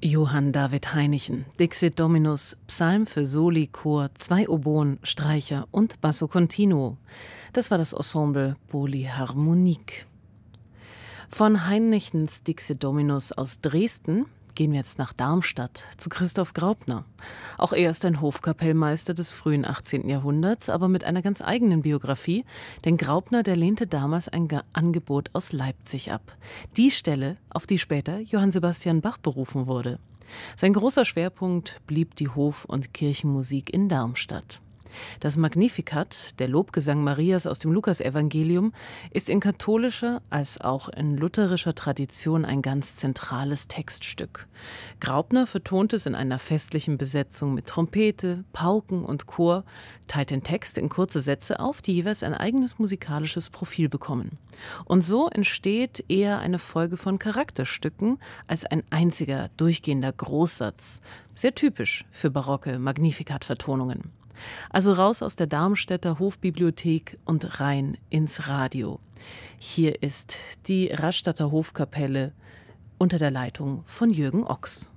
Johann David Heinichen, Dixit Dominus, Psalm für Soli, Chor, 2 Oboen, Streicher und Basso Continuo. Das war das Ensemble Polyharmonique. Von Heinichens Dixit Dominus aus Dresden gehen wir jetzt nach Darmstadt zu Christoph Graupner. Auch er ist ein Hofkapellmeister des frühen 18. Jahrhunderts, aber mit einer ganz eigenen Biografie, denn Graupner, der lehnte damals ein Angebot aus Leipzig ab. Die Stelle, auf die später Johann Sebastian Bach berufen wurde. Sein großer Schwerpunkt blieb die Hof- und Kirchenmusik in Darmstadt. Das Magnificat, der Lobgesang Marias aus dem Lukasevangelium, ist in katholischer als auch in lutherischer Tradition ein ganz zentrales Textstück. Graupner vertont es in einer festlichen Besetzung mit Trompete, Pauken und Chor, teilt den Text in kurze Sätze auf, die jeweils ein eigenes musikalisches Profil bekommen. Und so entsteht eher eine Folge von Charakterstücken als ein einziger durchgehender Großsatz, sehr typisch für barocke Magnificat-Vertonungen. Also raus aus der Darmstädter Hofbibliothek und rein ins Radio. Hier ist die Rastatter Hofkapelle unter der Leitung von Jürgen Ochs.